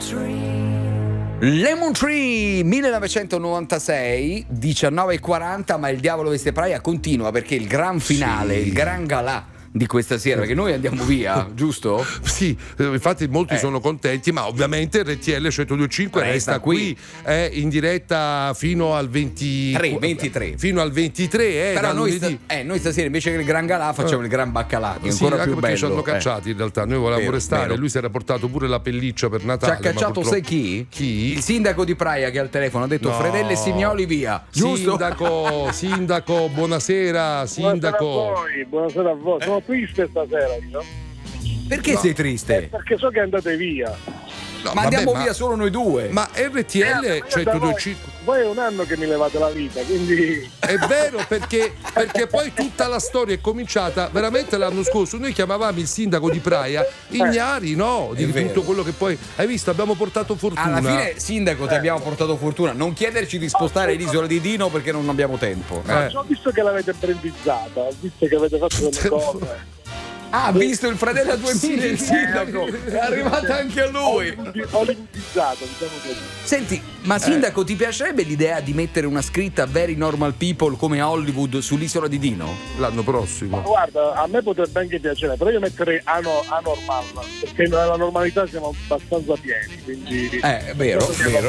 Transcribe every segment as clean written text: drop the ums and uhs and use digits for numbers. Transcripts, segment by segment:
Lemon Tree 1996, 19:40, ma il Diavolo Veste Praia continua perché il gran finale, il gran galà di questa sera, perché noi andiamo via, giusto? Sì, infatti molti sono contenti, ma ovviamente RTL 102.5 resta qui, è in diretta fino al 23. Fino al 23, però noi stasera invece che il gran galà facciamo il gran baccalà, che è ancora più bello. Ci hanno cacciati in realtà, noi volevamo restare, vero. Lui si era portato pure la pelliccia per Natale. Ci ha cacciato, sai chi? Il sindaco di Praia, che al telefono ha detto Fredelle Signoli via, giusto? Sindaco, buonasera, sindaco. Buonasera a voi. Sono triste stasera io. Perché sei triste? Perché so che andate via. No, ma andiamo via solo noi due. Ma RTL, cioè voi è un anno che mi levate la vita, quindi è vero, perché poi tutta la storia è cominciata veramente l'anno scorso. Noi chiamavamo il sindaco di Praia ignari, no? Di tutto quello che poi hai visto, abbiamo portato fortuna. Alla fine, sindaco, ti abbiamo portato fortuna. Non chiederci di spostare l'isola di Dino perché non abbiamo tempo. Ho visto che l'avete brandizzata, ho visto che avete fatto delle cose. Ha visto il Fredella 2000, il sindaco, è arrivato anche a lui. Ho limpizzato, diciamo così. Senti, ma sindaco, ti piacerebbe l'idea di mettere una scritta Very Normal People come a Hollywood sull'isola di Dino? L'anno prossimo. Ma guarda, a me potrebbe anche piacere, però io metterei anormal, perché nella normalità siamo abbastanza pieni, quindi è vero.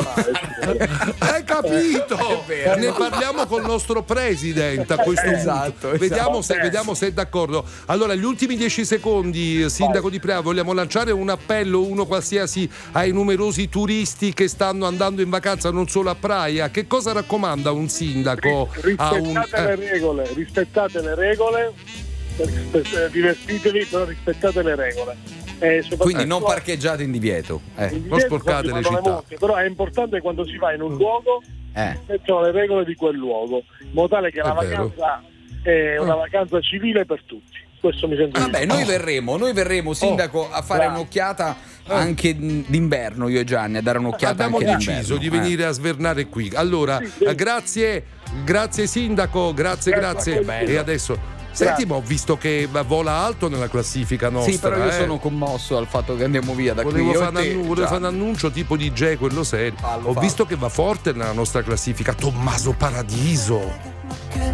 Hai capito? Ne parliamo col nostro presidente a questo punto. Vediamo se è d'accordo. Allora, gli ultimi 10 secondi, sindaco di Praia, vogliamo lanciare un appello, uno qualsiasi, ai numerosi turisti che stanno andando in vacanza non solo a Praia. Che cosa raccomanda un sindaco? Rispettate le regole, divertitevi, però rispettate le regole. Quindi non parcheggiate in divieto, non sporcate le città. Però è importante quando si va in un luogo mettono le regole di quel luogo, in modo tale che la vacanza è una vacanza civile per tutti. Questo mi sento. Vabbè, noi verremo, sindaco, a fare un'occhiata anche d'inverno, io e Gianni, a dare un'occhiata anche d'inverno. Abbiamo deciso di venire a svernare qui. Allora, grazie sindaco, grazie. E adesso senti, ma ho visto che vola alto nella classifica nostra. Sì, però io sono commosso al fatto che andiamo via da qui. Volevo fare un annuncio tipo DJ, quello serio. Ho visto che va forte nella nostra classifica Tommaso Paradiso.